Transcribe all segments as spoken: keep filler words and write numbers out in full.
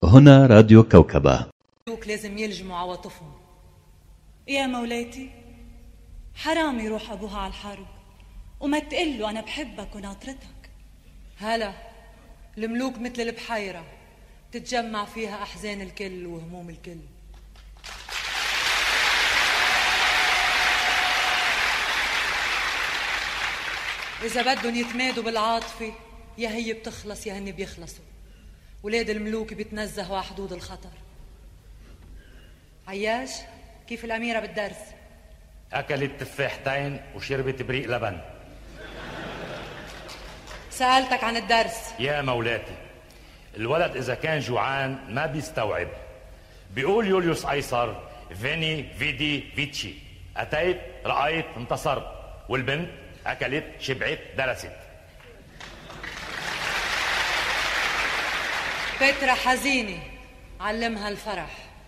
هنا راديو كوكبة. لازم يلجموا عواطفهم. يا مولاتي حرام يروح أبوها على الحرب وما تقله أنا بحبك وناطرتك. هلا الملوك مثل البحيرة تتجمع فيها أحزان الكل وهموم الكل. إذا بدهم يتمادوا بالعاطفة يا هي بتخلص يا هن بيخلصوا. ولاد الملوك بيتنزهوا على حدود الخطر. عياش كيف الأميرة بالدرس؟ أكلت تفاحتين وشربت بريق لبن. سألتك عن الدرس. يا مولاتي الولد إذا كان جوعان ما بيستوعب. بيقول يوليوس قيصر فيني فيدي فيتشي، أتيت رأيت انتصرت. والبنت أكلت شبعت درست. بترا حزينة علمها الفرح.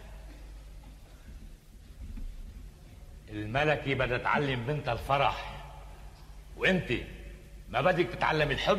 الملكي بدها تعلم بنتها الفرح، وانت ما بدك تتعلم الحب؟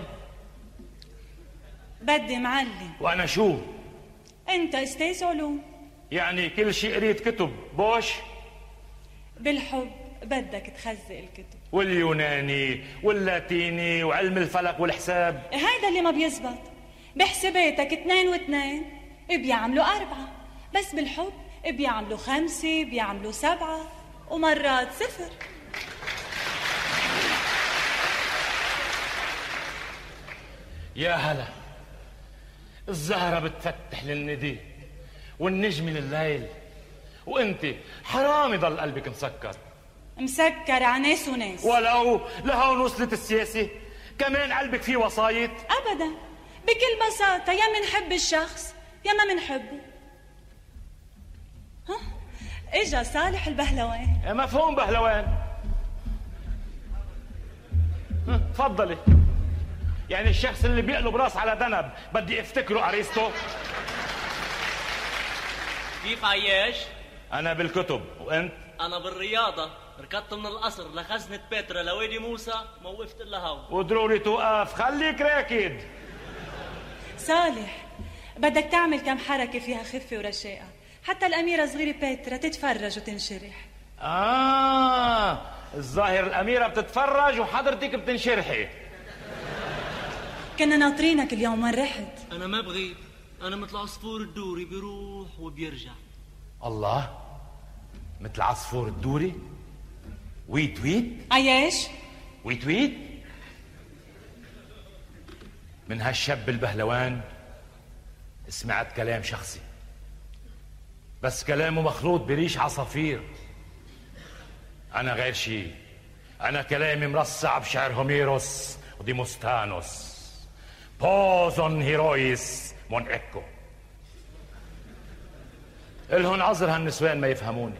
بدي معلم. وانا شو؟ انت استاذ علوم، يعني كل شيء قريت كتب بوش؟ بالحب بدك تخزق الكتب، واليوناني واللاتيني وعلم الفلك والحساب. هيدا اللي ما بيزبط. بحساباتك اثنين واثنين بيعملوا أربعة، بس بالحب بيعملوا خمسة بيعملوا سبعة ومرات صفر. يا هلا الزهرة بتفتح للندي والنجم لليل، وانت حرام يضل قلبك مسكر. مسكر على ناس وناس. ولو لهون وصلت السياسة كمان قلبك فيه وصايد؟ أبدا، بكل بساطة يا منحب الشخص يا ما منحبه. ها اجا صالح البهلوان. مفهوم بهلوان. تفضلي. يعني الشخص اللي بيقلب راس على ذنب بدي افتكره ارسطو؟ كيف عياش؟ انا بالكتب، وانت؟ انا بالرياضة. ركضت من القصر لخزنة بترا لوادي موسى ما وقفت الا هون. وضروري توقف، خليك راكد. صالح بدك تعمل كم حركة فيها خفة ورشاقة حتى الأميرة صغيرة بيترا تتفرج وتنشرح. آه الظاهر الأميرة بتتفرج وحضرتك بتنشرحي. كنا ناطرينك اليوم، وين رحت؟ أنا ما بغيب، أنا مثل عصفور الدوري بيروح وبيرجع. الله، مثل عصفور الدوري؟ ويت ويت عياش ويت ويت. من هالشاب البهلوان سمعت كلام شخصي، بس كلامه مخلوط بريش عصافير. أنا غير شيء، أنا كلامي مرصع بشعر هوميروس وديموستانوس. بوزون هيرويس مون إيكو. إلهن عذر هالنسوان ما يفهموني.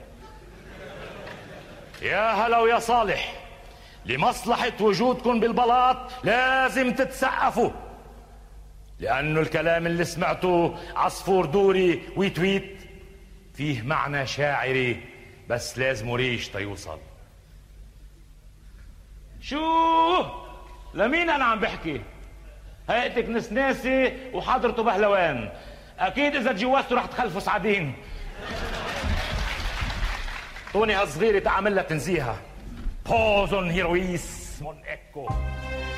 يا هلا ويا صالح، لمصلحة وجودكم بالبلاط لازم تتسقفوا، لأنه الكلام اللي سمعته عصفور دوري ويت ويت فيه معنى شاعري، بس لازم ريش تيوصل. شو؟ لمين أنا عم بحكي؟ هيئتك نسناسي وحضرته بهلوان. أكيد إذا تجوزتوا رح تخلفوا سعدين. طوني هالصغيرة تعمل لها تنزيها. بوزون هيرويس مون إيكو.